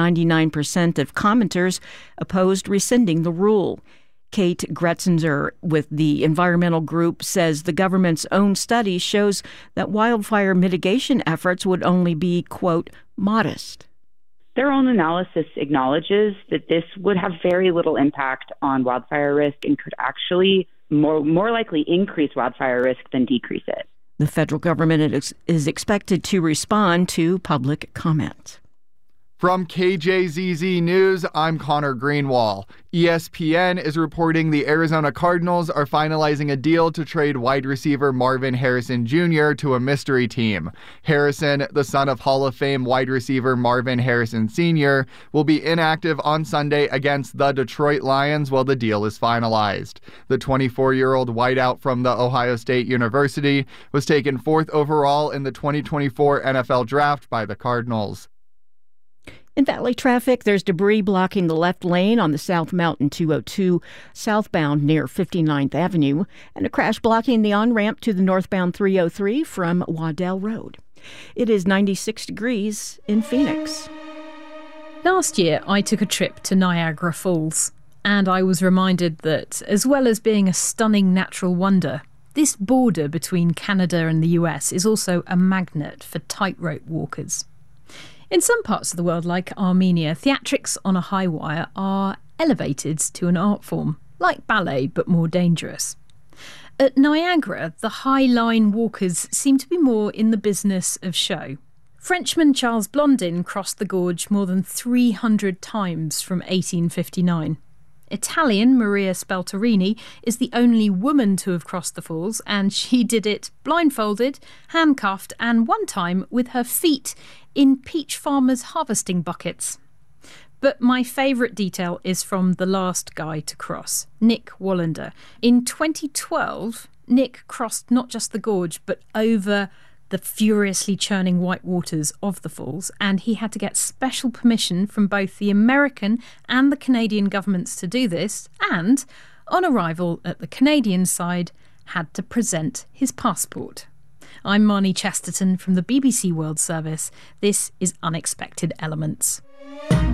99% of commenters opposed rescinding the rule. Kate Gretzinger with the environmental group says the government's own study shows that wildfire mitigation efforts would only be, quote, modest. Their own analysis acknowledges that this would have very little impact on wildfire risk and could actually more likely increase wildfire risk than decrease it. The federal government is expected to respond to public comment. From KJZZ News, I'm Connor Greenwall. ESPN is reporting the Arizona Cardinals are finalizing a deal to trade wide receiver Marvin Harrison Jr. to a mystery team. Harrison, the son of Hall of Fame wide receiver Marvin Harrison Sr., will be inactive on Sunday against the Detroit Lions while the deal is finalized. The 24-year-old wideout from the Ohio State University was taken 4th overall in the 2024 NFL Draft by the Cardinals. In Valley traffic, there's debris blocking the left lane on the South Mountain 202 southbound near 59th Avenue, and a crash blocking the on-ramp to the northbound 303 from Waddell Road. It is 96 degrees in Phoenix. Last year, I took a trip to Niagara Falls, and I was reminded that, as well as being a stunning natural wonder, this border between Canada and the US is also a magnet for tightrope walkers. In some parts of the world, like Armenia, theatrics on a high wire are elevated to an art form, like ballet, but more dangerous. At Niagara, the high line walkers seem to be more in the business of show. Frenchman Charles Blondin crossed the gorge more than 300 times from 1859. Italian Maria Spelterini is the only woman to have crossed the falls, and she did it blindfolded, handcuffed, and one time with her feet in peach farmers' harvesting buckets. But my favourite detail is from the last guy to cross, Nick Wallander. In 2012, Nick crossed not just the gorge, but over the furiously churning white waters of the falls, and he had to get special permission from both the American and the Canadian governments to do this, and, on arrival at the Canadian side, had to present his passport. I'm Marnie Chesterton from the BBC World Service. This is Unexpected Elements.